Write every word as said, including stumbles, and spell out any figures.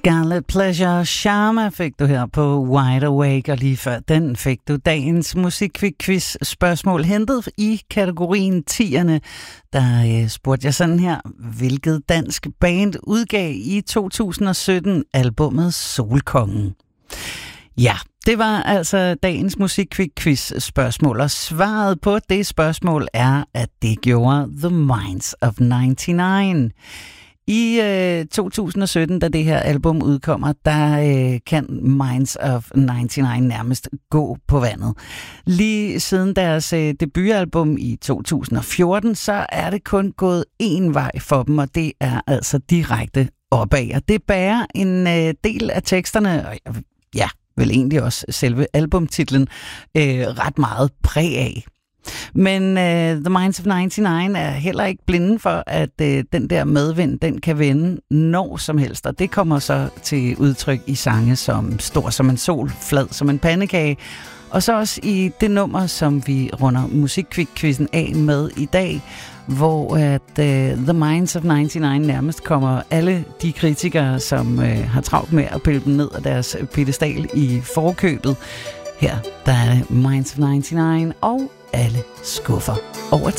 Scarlet Pleasure Sharma fik du her på Wide Awake, og lige før den fik du dagens musikquiz spørgsmål hentet i kategorien tierne. Der øh, spurgte jeg sådan her: hvilket dansk band udgav i to tusind og sytten albumet Solkongen? Ja, det var altså dagens musikquiz spørgsmål, og svaret på det spørgsmål er, at det gjorde The Minds of nioghalvfems. I øh, to tusind og sytten, da det her album udkommer, der øh, kan Minds of nioghalvfems nærmest gå på vandet. Lige siden deres øh, debutalbum i to tusind og fjorten, så er det kun gået én vej for dem, og det er altså direkte opad. Og det bærer en øh, del af teksterne, og ja, vel egentlig også selve albumtitlen, øh, ret meget præg af. Men uh, The Minds of nioghalvfems er heller ikke blinde for, at uh, den der medvind, den kan vende når som helst. Og det kommer så til udtryk i sange som Stor som en sol, Flad som en pandekage. Og så også i det nummer, som vi runder musikquizzen af med i dag, hvor at uh, The Minds of nioghalvfems nærmest kommer alle de kritikere, som uh, har travlt med at pille dem ned af deres pedestal i forkøbet. Her der er det Minds of nioghalvfems og alle skuffer over